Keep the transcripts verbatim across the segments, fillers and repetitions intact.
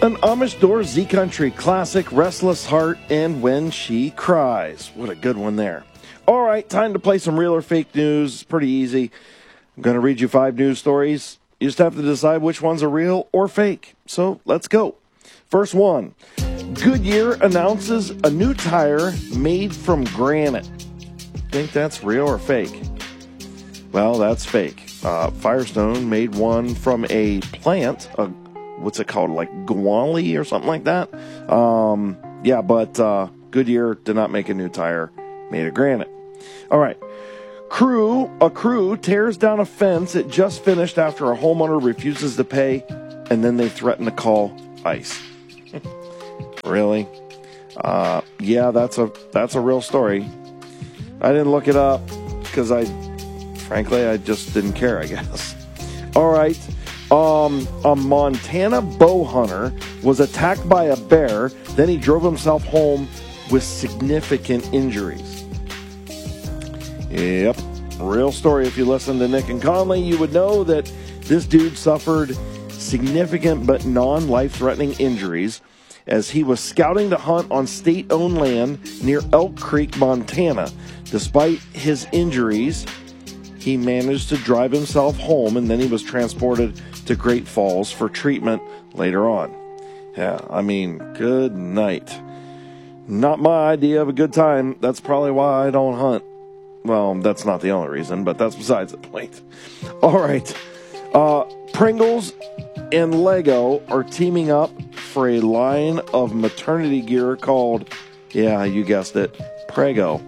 An Amador Z Country classic, Restless Heart and When She Cries. What a good one there. All right, time to play some real or fake news. It's pretty easy. I'm going to read you five news stories. You just have to decide which ones are real or fake. So let's go. First one. Goodyear announces a new tire made from granite. Think that's real or fake? Well, that's fake. Uh, Firestone made one from a plant, a what's it called, like guali or something like that. Um, yeah, but uh, Goodyear did not make a new tire made of granite. All right. Crew, a crew tears down a fence it just finished after a homeowner refuses to pay, and then they threaten to call ICE. Really? Uh, yeah, that's a that's a real story. I didn't look it up because I, frankly, I just didn't care, I guess. All right. Um, a Montana bow hunter was attacked by a bear. Then he drove himself home with significant injuries. Yep, real story. If you listen to Nick and Conley, you would know that this dude suffered significant but non-life-threatening injuries as he was scouting to hunt on state-owned land near Elk Creek, Montana. Despite his injuries, he managed to drive himself home, and then he was transported to Great Falls for treatment later on. Yeah, I mean, good night. Not my idea of a good time. That's probably why I don't hunt. Well, that's not the only reason, but that's besides the point. All right. Uh, Pringles and Lego are teaming up for a line of maternity gear called, yeah, you guessed it, Prego.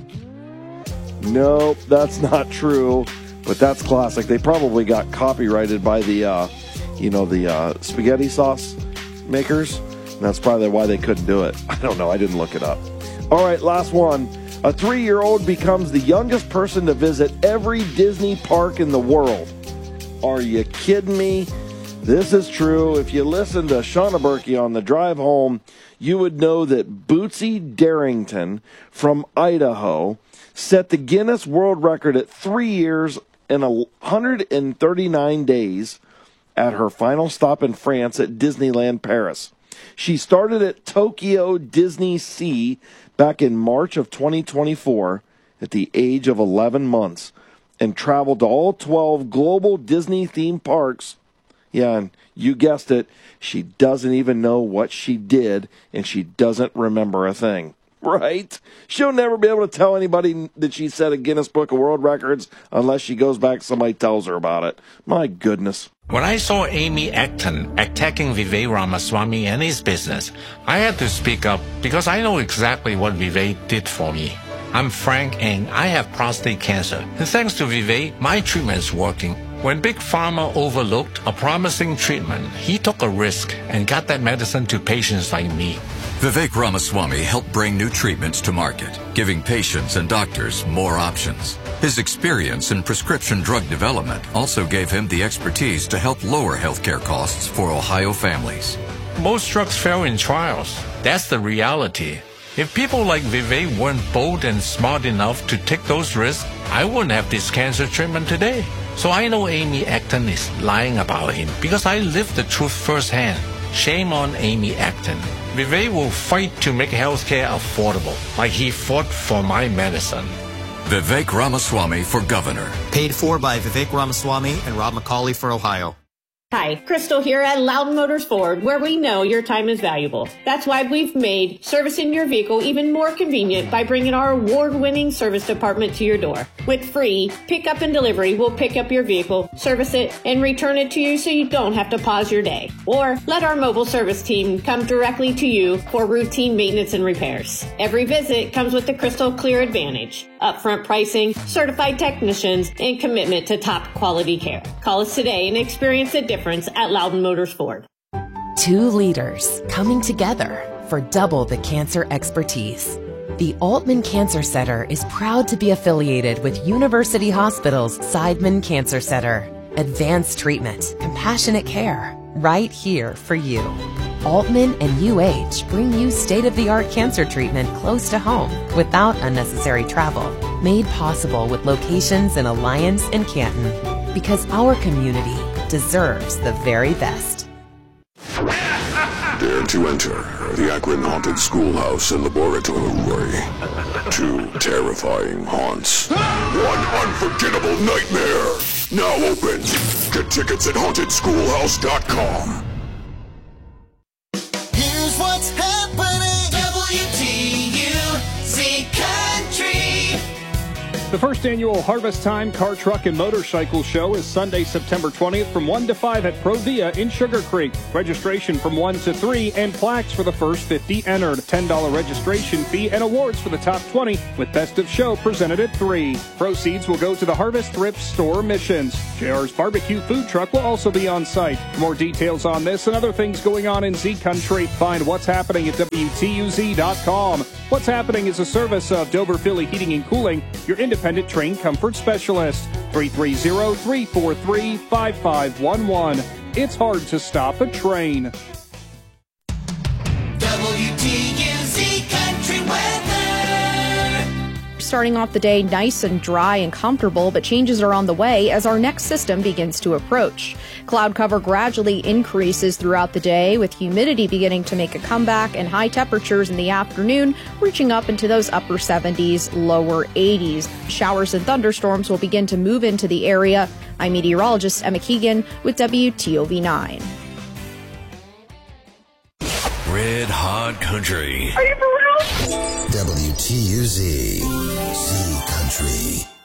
Nope, that's not true. But that's classic. They probably got copyrighted by the, uh, you know, the uh, spaghetti sauce makers. And that's probably why they couldn't do it. I don't know. I didn't look it up. All right, last one. A three-year-old becomes the youngest person to visit every Disney park in the world. Are you kidding me? This is true. If you listen to Shauna Berkey on the drive home, you would know that Bootsy Darrington from Idaho set the Guinness World Record at three years and one hundred thirty-nine days at her final stop in France at Disneyland Paris. She started at Tokyo Disney Sea back in March of twenty twenty-four at the age of eleven months and traveled to all twelve global Disney theme parks. Yeah, and you guessed it, she doesn't even know what she did, and she doesn't remember a thing. Right? She'll never be able to tell anybody that she set a Guinness Book of World Records unless she goes back and somebody tells her about it. My goodness. When I saw Amy Acton attacking Vivek Ramaswamy and his business, I had to speak up because I know exactly what Vivek did for me. I'm Frank and I have prostate cancer. And thanks to Vivek, my treatment is working. When Big Pharma overlooked a promising treatment, he took a risk and got that medicine to patients like me. Vivek Ramaswamy helped bring new treatments to market, giving patients and doctors more options. His experience in prescription drug development also gave him the expertise to help lower healthcare costs for Ohio families. Most drugs fail in trials. That's the reality. If people like Vivek weren't bold and smart enough to take those risks, I wouldn't have this cancer treatment today. So I know Amy Acton is lying about him because I lived the truth firsthand. Shame on Amy Acton. Vivek will fight to make healthcare affordable, like he fought for my medicine. Vivek Ramaswamy for governor. Paid for by Vivek Ramaswamy and Rob McCauley for Ohio. Hi, Crystal here at Loudon Motors Ford, where we know your time is valuable. That's why we've made servicing your vehicle even more convenient by bringing our award-winning service department to your door. With free pickup and delivery, we'll pick up your vehicle, service it, and return it to you so you don't have to pause your day. Or let our mobile service team come directly to you for routine maintenance and repairs. Every visit comes with the Crystal Clear Advantage, upfront pricing, certified technicians, and commitment to top quality care. Call us today and experience the difference at Loudon Motors Ford. Two leaders coming together for double the cancer expertise. The Altman Cancer Center is proud to be affiliated with University Hospital's Seidman Cancer Center. Advanced treatment, compassionate care, right here for you. Altman and U H bring you state-of-the-art cancer treatment close to home without unnecessary travel. Made possible with locations in Alliance and Canton. Because our community deserves the very best. Dare to enter the Akron Haunted Schoolhouse and Laboratory. Two terrifying haunts. One unforgettable nightmare. Now open. Get tickets at haunted schoolhouse dot com. Here's what's happening. W T U Z Country. The first annual Harvest Time Car, Truck, and Motorcycle Show is Sunday, September twentieth from one to five at Provia in Sugar Creek. Registration from one to three and plaques for the first fifty entered. ten dollars registration fee and awards for the top twenty with Best of Show presented at three. Proceeds will go to the Harvest Thrift Store missions. J R's Barbecue Food Truck will also be on site. For more details on this and other things going on in Z Country, find What's Happening at W T U Z dot com. What's Happening is a service of Dover Philly Heating and Cooling, your independent trained comfort specialist. three three zero, three four three, five five one one. It's hard to stop a train. W T U Z Country Weather. Starting off the day nice and dry and comfortable, but changes are on the way as our next system begins to approach. Cloud cover gradually increases throughout the day, with humidity beginning to make a comeback and high temperatures in the afternoon reaching up into those upper seventies, lower eighties. Showers and thunderstorms will begin to move into the area. I'm meteorologist Emma Keegan with W T O V nine. Red Hot Country. Are you for real? W T U Z Z Country.